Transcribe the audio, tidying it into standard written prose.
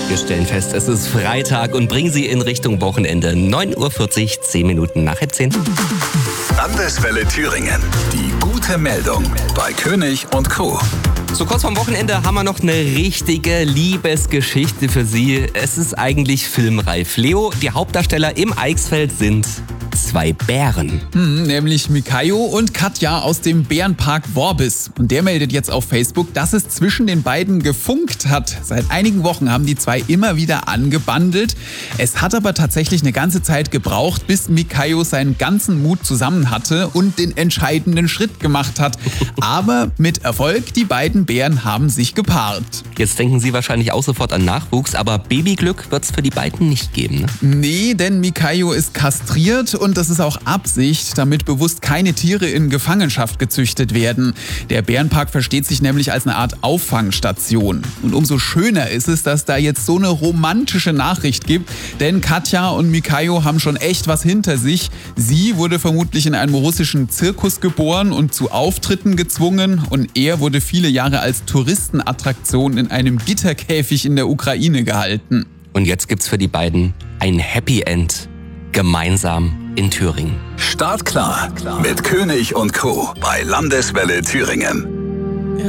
Wir stellen fest, es ist Freitag und bringen Sie in Richtung Wochenende. 9.40 Uhr, 10 Minuten nach 10. Landeswelle Thüringen. Die gute Meldung bei König und Co. So kurz vorm Wochenende haben wir noch eine richtige Liebesgeschichte für Sie. Es ist eigentlich filmreif. Leo, die Hauptdarsteller im Eichsfeld sind zwei Bären. Nämlich Mikayo und Katja aus dem Bärenpark Worbis. Und der meldet jetzt auf Facebook, dass es zwischen den beiden gefunkt hat. Seit einigen Wochen haben die zwei immer wieder angebandelt. Es hat aber tatsächlich eine ganze Zeit gebraucht, bis Mikayo seinen ganzen Mut zusammen hatte und den entscheidenden Schritt gemacht hat. Aber mit Erfolg, die beiden Bären haben sich gepaart. Jetzt denken Sie wahrscheinlich auch sofort an Nachwuchs, aber Babyglück wird es für die beiden nicht geben, ne? Nee, denn Mikayo ist kastriert und das ist auch Absicht, damit bewusst keine Tiere in Gefangenschaft gezüchtet werden. Der Bärenpark versteht sich nämlich als eine Art Auffangstation. Und umso schöner ist es, dass da jetzt so eine romantische Nachricht gibt, denn Katja und Mikayo haben schon echt was hinter sich. Sie wurde vermutlich in einem russischen Zirkus geboren und zu Auftritten gezwungen und er wurde viele Jahre als Touristenattraktion in einem Gitterkäfig in der Ukraine gehalten. Und jetzt gibt's für die beiden ein Happy End. Gemeinsam in Thüringen. Startklar mit König und Co. bei Landeswelle Thüringen.